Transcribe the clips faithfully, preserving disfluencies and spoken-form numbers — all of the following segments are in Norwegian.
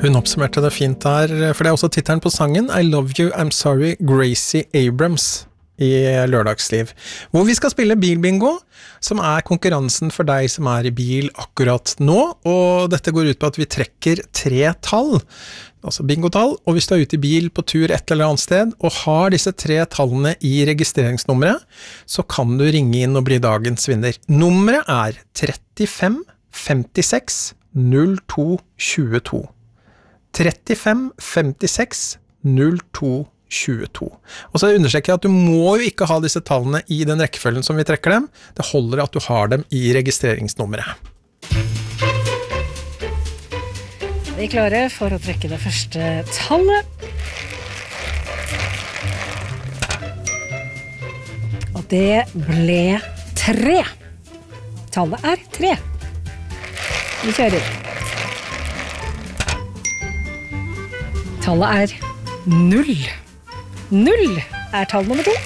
Hun oppsummerte det fint der, for det er også titelen på sangen I Love You, I'm Sorry, Gracie Abrams i Lørdagsliv, hvor vi skal spille bilbingo, som er konkurransen for deg som er i bil akkurat nå, og dette går ut på at vi trekker tre tall, altså bingotall, og hvis du er ute i bil på tur et eller annet sted, og har disse tre tallene i registreringsnummeret, så kan du ringe inn og bli dagens vinner. Nummeret er trettifem femtiseks null to tjueto. trettifem femtiseks null to tjueto. Og så understreker jeg at du må jo ikke ha disse tallene i den rekkefølgen som vi trekker dem. Det holder at du har dem i registreringsnummeret. Vi er klare for å trekke det første tallet. Og det ble tre. Tallet er tre. Vi kjører. Tallet er null. Null er tall nummer to.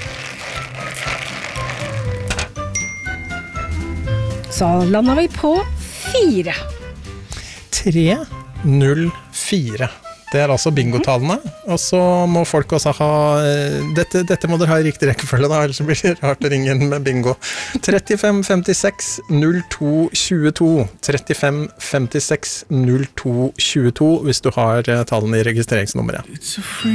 Så lander vi på fire. tre null fire. Det er altså bingotallene, og så må folk også ha, dette, dette må dere ha i riktig rekkefølge da, ellers blir det rart å ringe inn med bingo. trettifem femtiseks null to tjueto, trettifem femtiseks null to tjueto hvis du har tallene i registreringsnummeret.